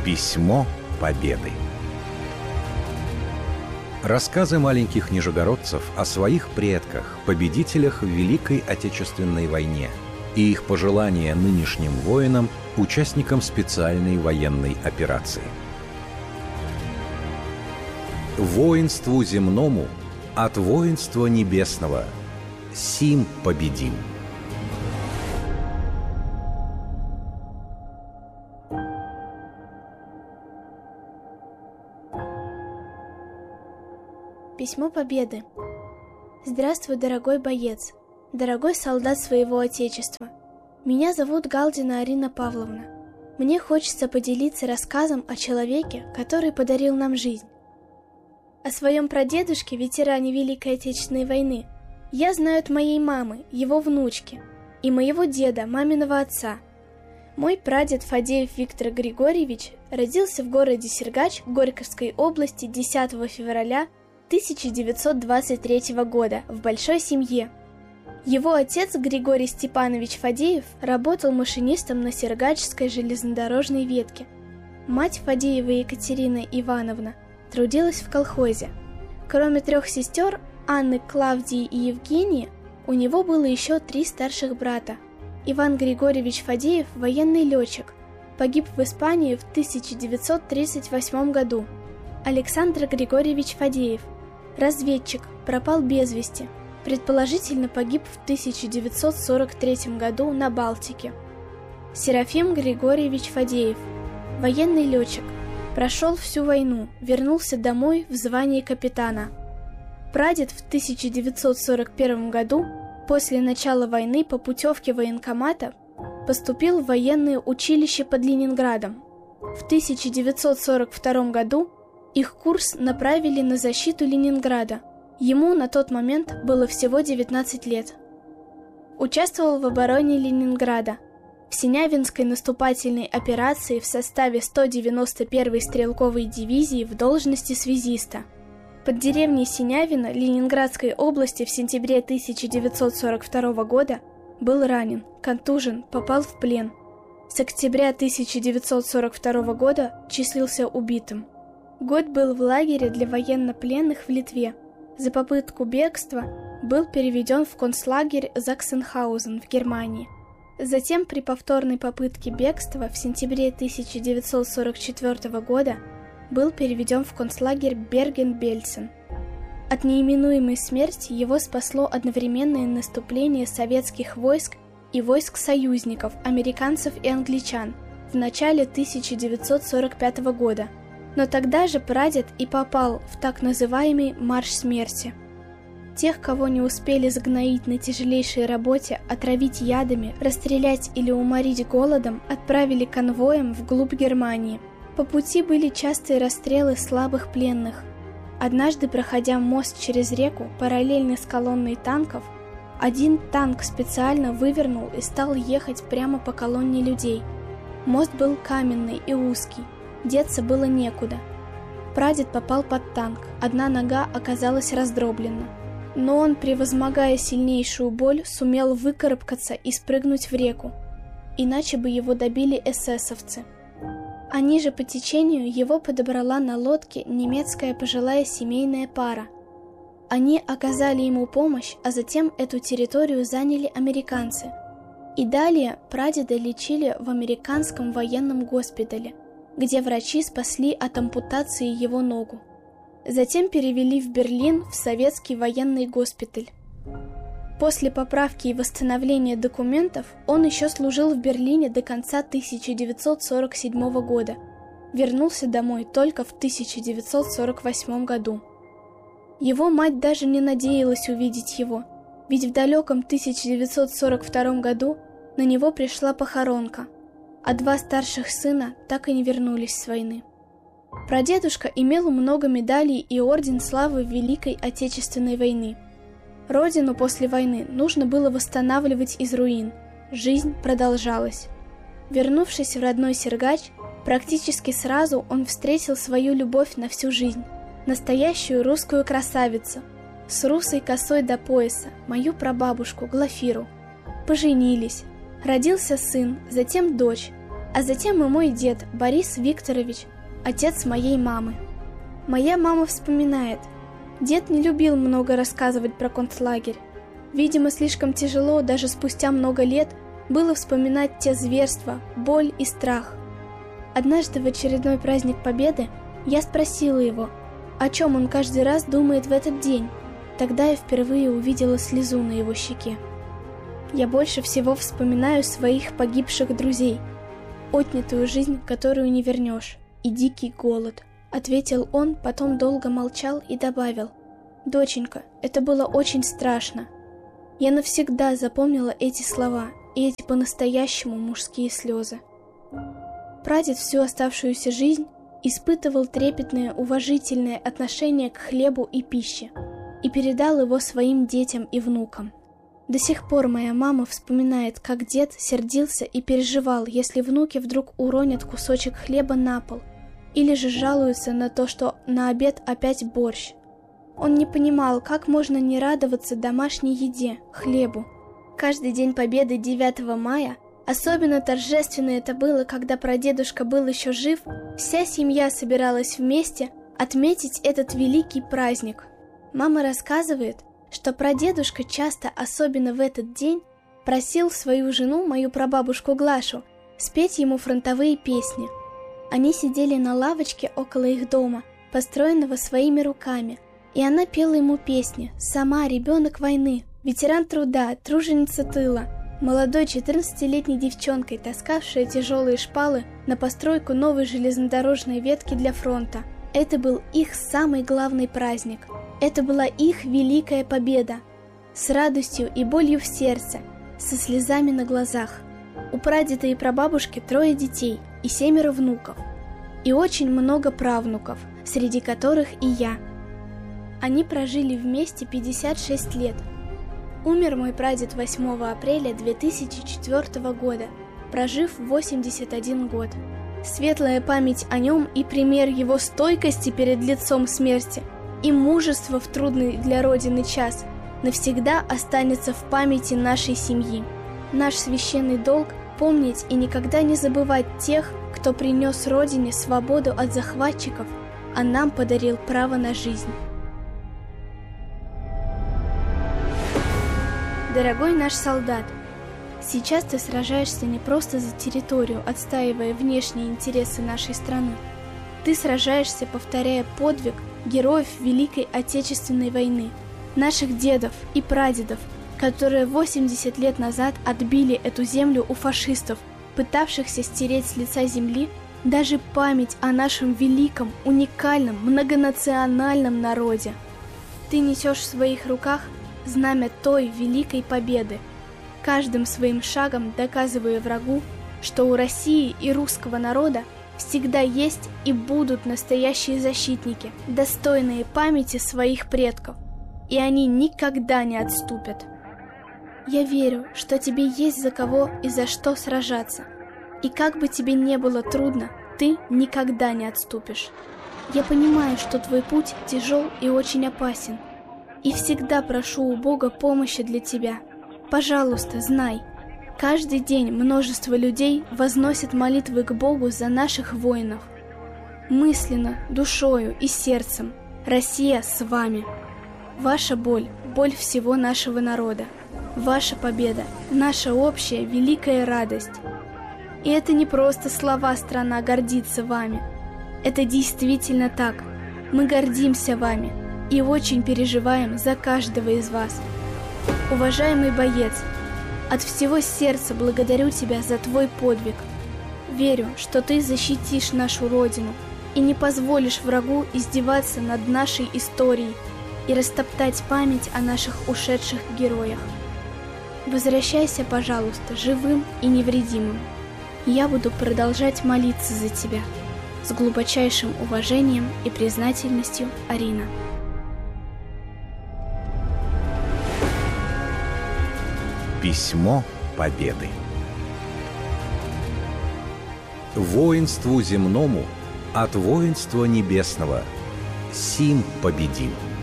Письмо Победы. Рассказы маленьких нижегородцев о своих предках, победителях в Великой Отечественной войне, и их пожелания нынешним воинам, участникам специальной военной операции. Воинству земному от воинства небесного сим победим. Письмо Победы. Здравствуй, дорогой боец, дорогой солдат своего Отечества. Меня зовут Галдина Арина Павловна. Мне хочется поделиться рассказом о человеке, который подарил нам жизнь. О своем прадедушке, ветеране Великой Отечественной войны, я знаю от моей мамы, его внучки, и моего деда, маминого отца. Мой прадед Фадеев Виктор Григорьевич родился в городе Сергач Горьковской области 10 февраля 1923 года в большой семье. Его отец Григорий Степанович Фадеев работал машинистом на Сергачской железнодорожной ветке. Мать Фадеева Екатерина Ивановна трудилась в колхозе. Кроме 3 сестер, Анны, Клавдии и Евгении, у него было еще 3 старших брата. Иван Григорьевич Фадеев, военный летчик, погиб в Испании в 1938 году. Александр Григорьевич Фадеев, разведчик, пропал без вести, предположительно погиб в 1943 году на Балтике. Серафим Григорьевич Фадеев, военный летчик, прошел всю войну, вернулся домой в звании капитана. Прадед в 1941 году, после начала войны по путевке военкомата, поступил в военное училище под Ленинградом. В 1942 году их курс направили на защиту Ленинграда. Ему на тот момент было всего 19 лет. Участвовал в обороне Ленинграда, в Синявинской наступательной операции в составе 191-й стрелковой дивизии в должности связиста. Под деревней Синявино Ленинградской области в сентябре 1942 года был ранен, контужен, попал в плен. С октября 1942 года числился убитым. Год был в лагере для военнопленных в Литве. За попытку бегства был переведен в концлагерь Заксенхаузен в Германии. Затем при повторной попытке бегства в сентябре 1944 года был переведен в концлагерь Берген-Бельцен. От неименуемой смерти его спасло одновременное наступление советских войск и войск союзников, американцев и англичан в начале 1945 года. Но тогда же прадед и попал в так называемый «марш смерти». Тех, кого не успели загноить на тяжелейшей работе, отравить ядами, расстрелять или уморить голодом, отправили конвоем вглубь Германии. По пути были частые расстрелы слабых пленных. Однажды, проходя мост через реку, параллельно с колонной танков, один танк специально вывернул и стал ехать прямо по колонне людей. Мост был каменный и узкий. Деться было некуда. Прадед попал под танк, одна нога оказалась раздроблена. Но он, превозмогая сильнейшую боль, сумел выкарабкаться и спрыгнуть в реку. Иначе бы его добили эсэсовцы. А ниже по течению его подобрала на лодке немецкая пожилая семейная пара. Они оказали ему помощь, а затем эту территорию заняли американцы. И далее прадеда лечили в американском военном госпитале, где врачи спасли от ампутации его ногу. Затем перевели в Берлин в советский военный госпиталь. После поправки и восстановления документов он еще служил в Берлине до конца 1947 года. Вернулся домой только в 1948 году. Его мать даже не надеялась увидеть его, ведь в далеком 1942 году на него пришла похоронка, а 2 старших сына так и не вернулись с войны. Прадедушка имел много медалей и орден славы Великой Отечественной войны. Родину после войны нужно было восстанавливать из руин. Жизнь продолжалась. Вернувшись в родной Сергач, практически сразу он встретил свою любовь на всю жизнь, настоящую русскую красавицу, с русой косой до пояса, мою прабабушку Глафиру. Поженились. Родился сын, затем дочь, А затем и мой дед Борис Викторович, отец моей мамы. Моя мама вспоминает: дед не любил много рассказывать про концлагерь. Видимо, слишком тяжело даже спустя много лет было вспоминать те зверства, боль и страх. Однажды в очередной праздник Победы я спросила его, о чем он каждый раз думает в этот день. Тогда я впервые увидела слезу на его щеке. Я больше всего вспоминаю своих погибших друзей, отнятую жизнь, которую не вернешь, и дикий голод, ответил он, потом долго молчал и добавил: доченька, это было очень страшно. Я навсегда запомнила эти слова и эти по-настоящему мужские слезы. Прадед всю оставшуюся жизнь испытывал трепетное, уважительное отношение к хлебу и пище и передал его своим детям и внукам. До сих пор моя мама вспоминает, как дед сердился и переживал, если внуки вдруг уронят кусочек хлеба на пол, или же жалуются на то, что на обед опять борщ. Он не понимал, как можно не радоваться домашней еде, хлебу. Каждый день Победы 9 мая, особенно торжественно это было, когда прадедушка был еще жив, вся семья собиралась вместе отметить этот великий праздник. Мама рассказывает, что прадедушка часто, особенно в этот день, просил свою жену, мою прабабушку Глашу, спеть ему фронтовые песни. Они сидели на лавочке около их дома, построенного своими руками, и она пела ему песни, сама ребенок войны, ветеран труда, труженица тыла, молодой 14-летней девчонкой, таскавшая тяжелые шпалы на постройку новой железнодорожной ветки для фронта. Это был их самый главный праздник. Это была их великая победа. С радостью и болью в сердце, со слезами на глазах. У прадеда и прабабушки 3 детей и 7 внуков. И очень много правнуков, среди которых и я. Они прожили вместе 56 лет. Умер мой прадед 8 апреля 2004 года, прожив 81 год. Светлая память о нем и пример его стойкости перед лицом смерти и мужества в трудный для Родины час навсегда останется в памяти нашей семьи. Наш священный долг – помнить и никогда не забывать тех, кто принес Родине свободу от захватчиков, а нам подарил право на жизнь. Дорогой наш солдат, сейчас ты сражаешься не просто за территорию, отстаивая внешние интересы нашей страны. Ты сражаешься, повторяя подвиг героев Великой Отечественной войны, наших дедов и прадедов, которые 80 лет назад отбили эту землю у фашистов, пытавшихся стереть с лица земли даже память о нашем великом, уникальном, многонациональном народе. Ты несешь в своих руках знамя той великой победы, каждым своим шагом доказывая врагу, что у России и русского народа всегда есть и будут настоящие защитники, достойные памяти своих предков, и они никогда не отступят. Я верю, что тебе есть за кого и за что сражаться, и как бы тебе не было трудно, ты никогда не отступишь. Я понимаю, что твой путь тяжел и очень опасен, и всегда прошу у Бога помощи для тебя. Пожалуйста, знай, каждый день множество людей возносят молитвы к Богу за наших воинов. Мысленно, душою и сердцем Россия с вами. Ваша боль – боль всего нашего народа. Ваша победа – наша общая великая радость. И это не просто слова «страна гордится вами». Это действительно так. Мы гордимся вами и очень переживаем за каждого из вас. Уважаемый боец, от всего сердца благодарю тебя за твой подвиг. Верю, что ты защитишь нашу Родину и не позволишь врагу издеваться над нашей историей и растоптать память о наших ушедших героях. Возвращайся, пожалуйста, живым и невредимым. Я буду продолжать молиться за тебя. С глубочайшим уважением и признательностью, Арина. Письмо Победы. Воинству земному от воинства небесного сим победим.